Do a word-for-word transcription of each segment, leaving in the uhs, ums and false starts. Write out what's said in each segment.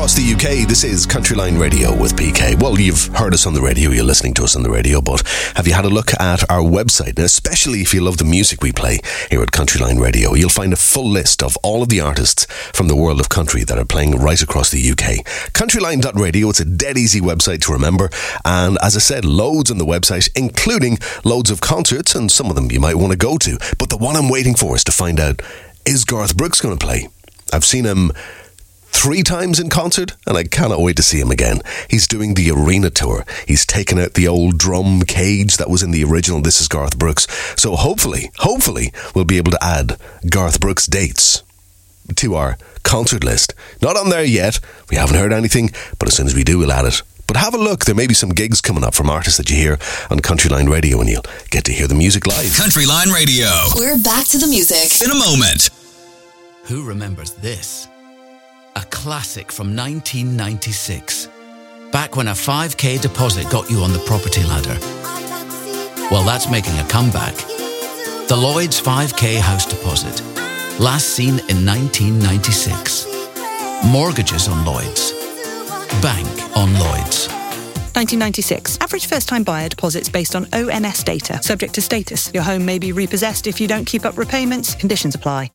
across the U K. This is Countryline Radio with P K. Well, you've heard us on the radio, you're listening to us on the radio, but have you had a look at our website? And especially if you love the music we play here at Countryline Radio, you'll find a full list of all of the artists from the world of country that are playing right across the U K. countryline dot radio, it's a dead easy website to remember. And as I said, loads on the website, including loads of concerts, and some of them you might want to go to. But the one I'm waiting for is to find out, is Garth Brooks going to play? I've seen him three times in concert, and I cannot wait to see him again. He's doing the arena tour. He's taken out the old drum cage that was in the original This Is Garth Brooks. So hopefully, hopefully, we'll be able to add Garth Brooks dates to our concert list. Not on there yet. We haven't heard anything, but as soon as we do, we'll add it. But have a look. There may be some gigs coming up from artists that you hear on Countryline Radio, and you'll get to hear the music live. Countryline Radio. We're back to the music in a moment. Who remembers this? A classic from nineteen ninety-six. Back when a five K deposit got you on the property ladder. Well, that's making a comeback. The Lloyds five K house deposit. Last seen in nineteen ninety-six. Mortgages on Lloyds. Bank on Lloyds. nineteen ninety-six. Average first-time buyer deposits based on O M S data. Subject to status. Your home may be repossessed if you don't keep up repayments. Conditions apply.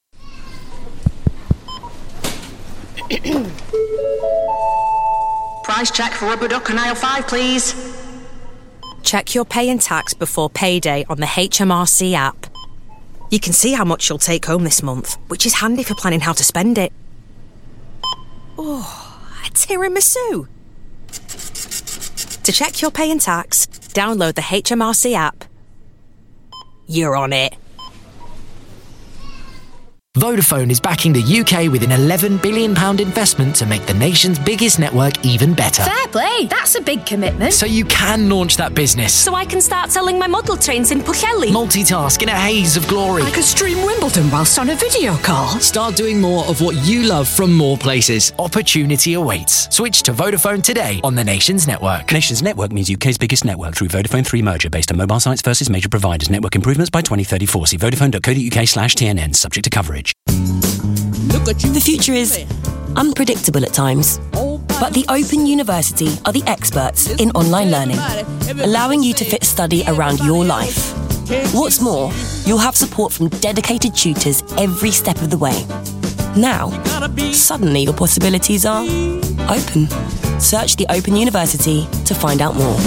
Price check for rubber duck on aisle five, please. Check your pay and tax before payday on the H M R C app. You can see how much you'll take home this month, which is handy for planning how to spend it. Oh, a tiramisu. To check your pay and tax, download the H M R C app. You're on it. Vodafone is backing the U K with an eleven billion pounds investment to make the nation's biggest network even better. Fair play, that's a big commitment. So you can launch that business. So I can start selling my model trains in Pwllheli. Multitask in a haze of glory. I could stream Wimbledon whilst on a video call. Start doing more of what you love from more places. Opportunity awaits. Switch to Vodafone today on the nation's network. Nation's network means U K's biggest network through Vodafone three merger based on mobile sites versus major providers. Network improvements by twenty thirty-four. See vodafone dot co dot uk slash T N N. Subject to coverage. The future is unpredictable at times, but the Open University are the experts in online learning, allowing you to fit study around your life. What's more, you'll have support from dedicated tutors every step of the way. Now, suddenly your possibilities are open. Search the Open University to find out more.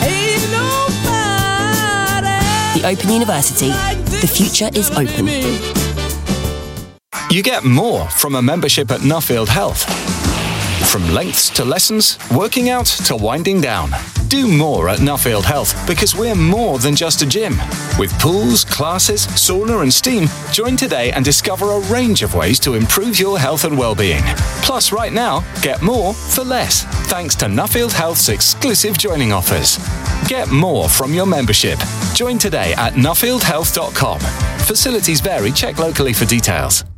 The Open University. The future is open. You get more from a membership at Nuffield Health. From lengths to lessons, working out to winding down. Do more at Nuffield Health because we're more than just a gym. With pools, classes, sauna and steam, join today and discover a range of ways to improve your health and well-being. Plus, right now, get more for less, thanks to Nuffield Health's exclusive joining offers. Get more from your membership. Join today at nuffield health dot com. Facilities vary. Check locally for details.